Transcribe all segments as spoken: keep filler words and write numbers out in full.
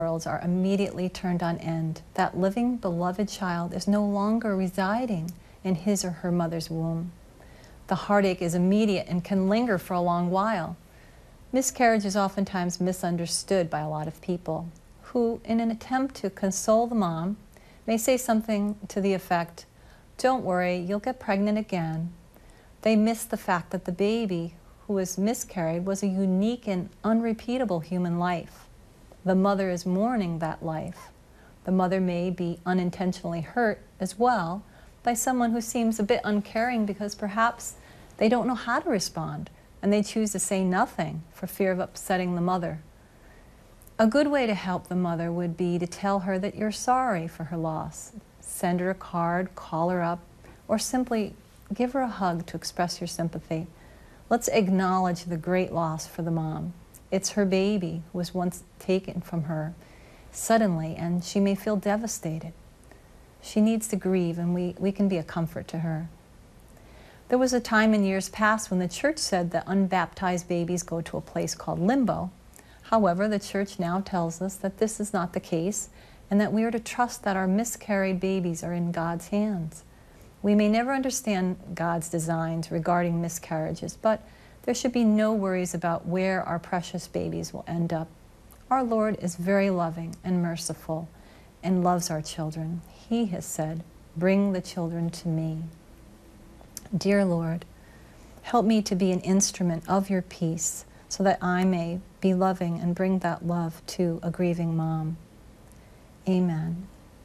worlds are immediately turned on end. That living, beloved child is no longer residing in his or her mother's womb. The heartache is immediate and can linger for a long while. Miscarriage is oftentimes misunderstood by a lot of people who, in an attempt to console the mom, may say something to the effect, "Don't worry, you'll get pregnant again." They miss the fact that the baby who was miscarried was a unique and unrepeatable human life. The mother is mourning that life. The mother may be unintentionally hurt as well by someone who seems a bit uncaring because perhaps they don't know how to respond and they choose to say nothing for fear of upsetting the mother. A good way to help the mother would be to tell her that you're sorry for her loss. Send her a card, call her up, or simply give her a hug to express your sympathy. Let's acknowledge the great loss for the mom. It's her baby who was once taken from her suddenly, and she may feel devastated. She needs to grieve, and we, we can be a comfort to her. There was a time in years past when the church said that unbaptized babies go to a place called limbo. However, the church now tells us that this is not the case, and that we are to trust that our miscarried babies are in God's hands. We may never understand God's designs regarding miscarriages, but there should be no worries about where our precious babies will end up. Our Lord is very loving and merciful and loves our children. He has said, "Bring the children to me." Dear Lord, help me to be an instrument of your peace so that I may be loving and bring that love to a grieving mom. Amen.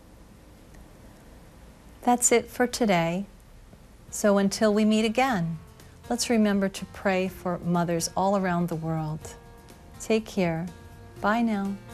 That's it for today. So until we meet again, let's remember to pray for mothers all around the world. Take care. Bye now.